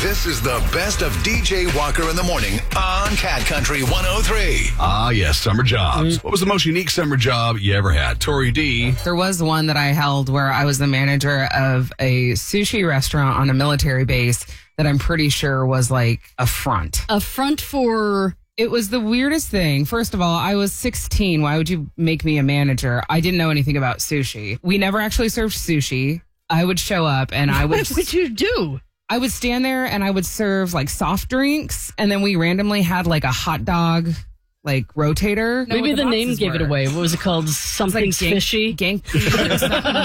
This is the best of DJ Walker in the morning on Cat Country 103. Ah, yes, summer jobs. What was the most unique summer job you ever had? Tori D. There was one that I held where I was the manager of a sushi restaurant on a military base that I'm pretty sure was like a front. A front for... It was the weirdest thing. First of all, I was 16. Why would you make me a manager? I didn't know anything about sushi. We never actually served sushi. I would show up and I would... What would you do? I would stand there and I would serve like soft drinks. And then we randomly had like a hot dog like rotator. Maybe the name gave it away. What was it called? Something fishy? Gank.